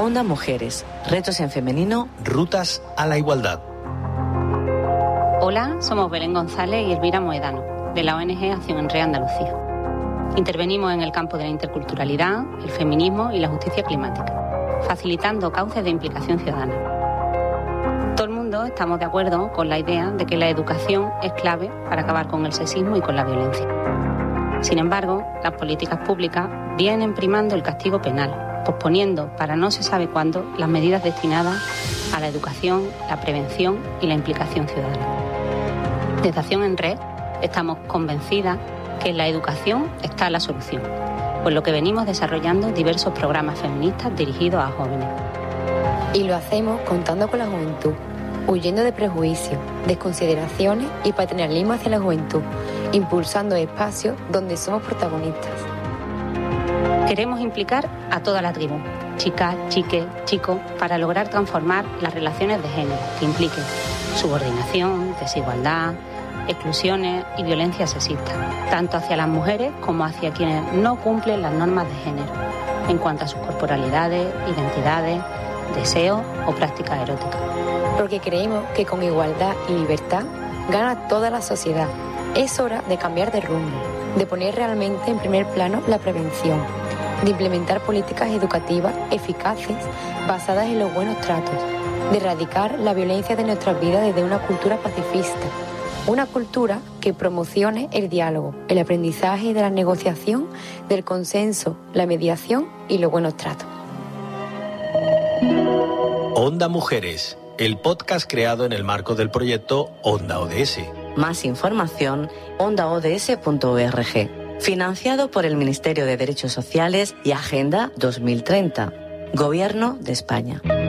Onda Mujeres, retos en femenino, rutas a la igualdad. Hola, somos Belén González y Elvira Moedano, de la ONG Acción en Red Andalucía. Intervenimos en el campo de la interculturalidad, el feminismo y la justicia climática, facilitando cauces de implicación ciudadana. Todo el mundo estamos de acuerdo con la idea de que la educación es clave para acabar con el sexismo y con la violencia. Sin embargo, las políticas públicas vienen primando el castigo penal, posponiendo para no se sabe cuándo las medidas destinadas a la educación, la prevención y la implicación ciudadana. Desde Acción en Red estamos convencidas que en la educación está la solución, por lo que venimos desarrollando diversos programas feministas dirigidos a jóvenes. Y lo hacemos contando con la juventud, huyendo de prejuicios, desconsideraciones y paternalismo hacia la juventud, impulsando espacios donde somos protagonistas. Queremos implicar a toda la tribu, chicas, chiques, chicos, para lograr transformar las relaciones de género que impliquen subordinación, desigualdad, exclusiones y violencia sexista, tanto hacia las mujeres como hacia quienes no cumplen las normas de género, en cuanto a sus corporalidades, identidades, deseos o prácticas eróticas. Porque creemos que con igualdad y libertad gana toda la sociedad. Es hora de cambiar de rumbo, de poner realmente en primer plano la prevención, de implementar políticas educativas eficaces basadas en los buenos tratos, de erradicar la violencia de nuestras vidas desde una cultura pacifista, una cultura que promocione el diálogo, el aprendizaje de la negociación, del consenso, la mediación y los buenos tratos. Onda Mujeres, el podcast creado en el marco del proyecto Onda ODS. Más información, ondaods.org. Financiado por el Ministerio de Derechos Sociales y Agenda 2030. Gobierno de España.